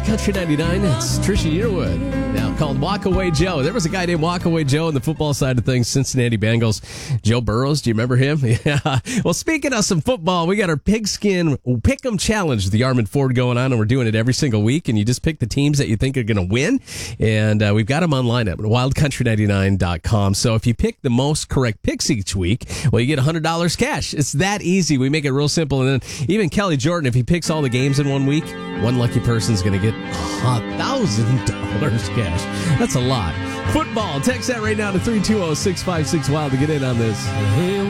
Wild Country 99. It's Trisha Yearwood, now called Walkaway Joe. There was a guy named Walkaway Joe on the football side of things, Cincinnati Bengals. Joe Burrows, do you remember him? Yeah. Well, speaking of some football, we got our Pigskin Pick'em Challenge, the Armin Ford going on, and we're doing it every single week, and you just pick the teams that you think are going to win, and we've got them online at wildcountry99.com. So if you pick the most correct picks each week, well, you get $100 cash. It's that easy. We make it real simple, and then even Kelly Jordan, if he picks all the games in 1 week, one lucky person's going to get $1,000 cash. That's a lot. Football. Text that right now to 320-656-WILD to get in on this.